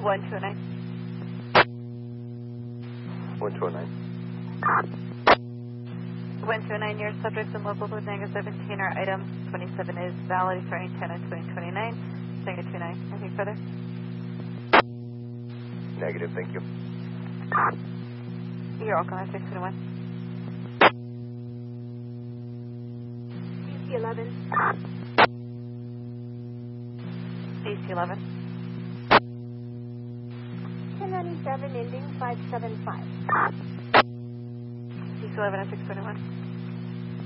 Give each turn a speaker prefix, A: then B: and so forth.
A: 129. 129, your subjects and locals with negative 17 are item 27 is valid starting 10 of 2029. Negative 29. Anything further?
B: Negative, thank you.
A: You're welcome. 621.
C: DC-11.
A: DC-11.
C: 1097 ending 575.
A: DC-11 at 621.